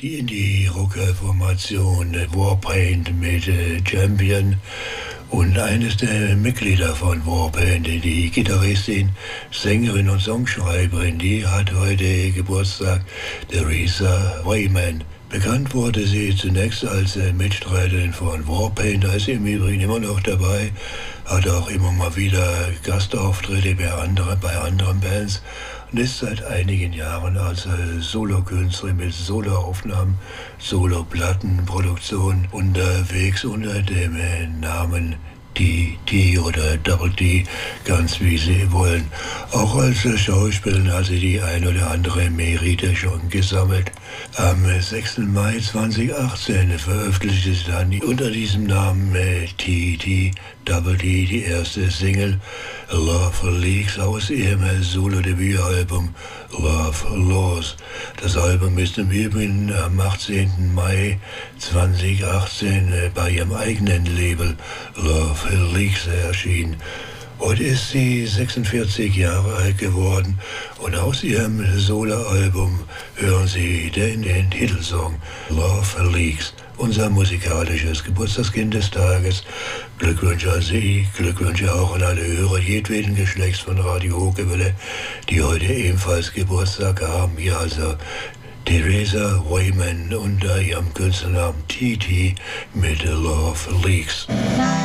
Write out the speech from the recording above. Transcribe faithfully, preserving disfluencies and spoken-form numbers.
die Indie-Rocker-Formation Warpaint mit äh, Champion und eines der Mitglieder von Warpaint, die Gitarristin, Sängerin und Songschreiberin, die hat heute Geburtstag, Theresa Wayman. Bekannt wurde sie zunächst als äh, Mitstreiterin von Warpaint, da ist sie im Übrigen immer noch dabei, hat auch immer mal wieder Gastauftritte bei anderen, bei anderen Bands und ist seit einigen Jahren als äh, Solokünstlerin mit Soloaufnahmen, Soloplattenproduktion unterwegs unter dem äh, Namen D T oder Double D, ganz wie sie wollen. Auch als Schauspielerin hat sie die ein oder andere Merite schon gesammelt. Am sechsten Mai zweitausendachtzehn veröffentlichte sie dann unter diesem Namen äh, T T Double D die erste Single Love Leaks aus ihrem Solo-Debütalbum Love Laws. Das Album ist im Übrigen am achtzehnten Mai zweitausendachtzehn äh, bei ihrem eigenen Label Love Leaks erschienen. Heute ist sie sechsundvierzig Jahre alt geworden und aus ihrem Soloalbum hören Sie den, den Titelsong Love Leaks, unser musikalisches Geburtstagskind des Tages. Glückwünsche an Sie, Glückwünsche auch an alle Hörer jedweden Geschlechts von Radio Hochgewelle, die heute ebenfalls Geburtstag haben. Hier also Theresa Wayman unter ihrem Künstlernamen T T mit Love Leaks.